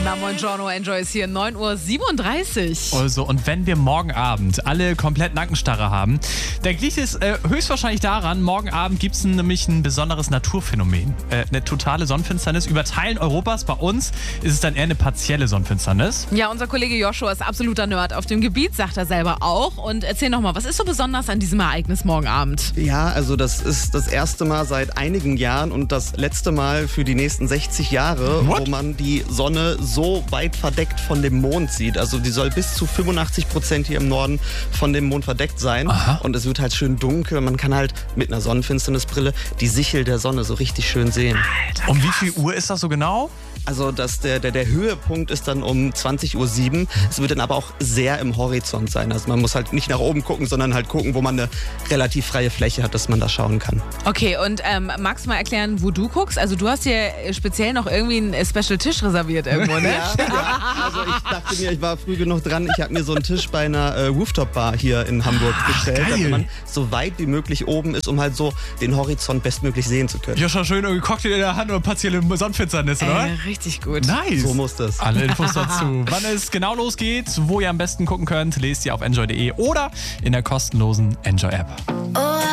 Na, buongiorno, Enjoy ist hier 9:37 Uhr. Also, und wenn wir morgen Abend alle komplett Nackenstarre haben, dann liegt es höchstwahrscheinlich daran, morgen Abend gibt es nämlich ein besonderes Naturphänomen. Eine totale Sonnenfinsternis. Über Teilen Europas, bei uns ist es dann eher eine partielle Sonnenfinsternis. Ja, unser Kollege Joshua ist absoluter Nerd auf dem Gebiet, sagt er selber auch. Und erzähl nochmal, was ist so besonders an diesem Ereignis morgen Abend? Ja, also das ist das erste Mal seit einigen Jahren und das letzte Mal für die nächsten 60 Jahre, What? wo man die Sonne so weit verdeckt von dem Mond sieht. Also die soll bis zu 85% hier im Norden von dem Mond verdeckt sein. Aha. Und es wird halt schön dunkel. Man kann halt mit einer Sonnenfinsternisbrille die Sichel der Sonne so richtig schön sehen. Alter, Um wie viel Uhr ist das so genau? Also der Höhepunkt ist dann um 20:07 Uhr. Es wird dann aber auch sehr im Horizont sein. Also man muss halt nicht nach oben gucken, sondern halt gucken, wo man eine relativ freie Fläche hat, dass man da schauen kann. Okay, und magst du mal erklären, wo du guckst? Also du hast hier speziell noch irgendwie einen Special-Tisch reserviert irgendwo, ne? Also ich dachte mir, ich war früh genug dran. Ich habe mir so einen Tisch bei einer Rooftop-Bar hier in Hamburg bestellt, geil. damit man so weit wie möglich oben ist, um halt so den Horizont bestmöglich sehen zu können. Joscha, schön irgendwie Cocktail in der Hand und partielle Sonnenfinsternis, oder? Richtig gut. Nice. So muss das. Alle Infos dazu. Wann es genau losgeht, wo ihr am besten gucken könnt, lest ihr auf enjoy.de oder in der kostenlosen Enjoy-App.